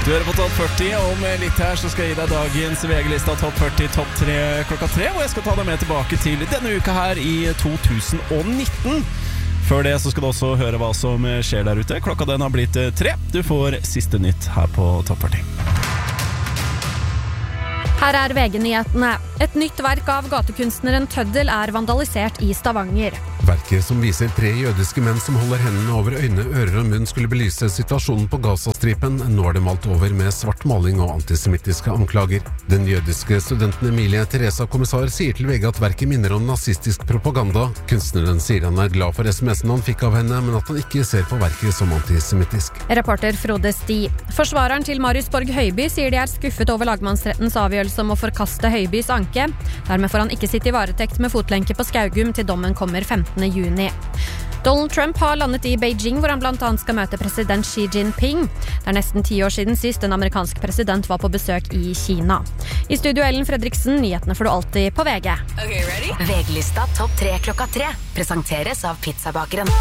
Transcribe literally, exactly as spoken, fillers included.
Du hører på Topp førti, og om litt her så skal jeg gi deg dagens V G-lista Topp førti Topp tre klokka tre, og jeg skal ta deg med tilbake til denne uka her i to tusen nitten. Før det så skal du også høre hva som skjer der ute. Klokka den har blitt tre. Du får siste nytt her på Topp førti. Her er V G-nyhetene. Et nytt verk av gatekunstneren Tøddel er vandalisert i Stavanger. Verket som viser tre jødiske menn som holder hendene over øyne, ører og munn skulle belyse situasjonen på Gazastripen. Nå er det malt over med svart maling og antisemittiske anklager. Den jødiske studenten Emilie Teresa Kommissar sier til V G at verket minner om nazistisk propaganda. Kunstneren sier han er glad for sms'en han fikk av henne, men at han ikke ser på verket som antisemittisk. Reporter Frode Sti. Forsvareren til Marius Borg Høiby sier de er skuffet over lagmannsrettens avgjørelse om å forkaste Høibys anke. Dermed får han ikke sitte i varetekt med fotlenke på Skaugum til dommen kommer femtende juni. Donald Trump har landet i Beijing, hvor han blant annet skal møte president Xi Jinping. Det er nesten ti år siden sist en amerikansk president var på besøk i Kina. I studio Ellen Fredriksen, nyhetene får du alltid på V G. Okay, ready? V G-lista Topp tre klokka tre presenteres av Pizzabakeren.